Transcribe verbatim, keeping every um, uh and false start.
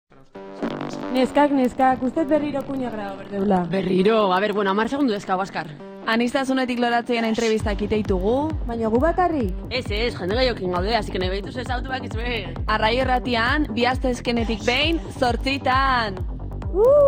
Neskak, neskak, ustez berriro kuña grado berdeula. Berriro, a ber, bueno, amar segundu dezkau, Askar. Anistazunetik loratzean entrevistak iteitugu. Baina gu bakarrik. Ez, ez, jende gehiokin gaude, así que nahi behituz ez autu bakizue. Arrai erratian, bihaztezkenetik behin, zortzitan. Uh!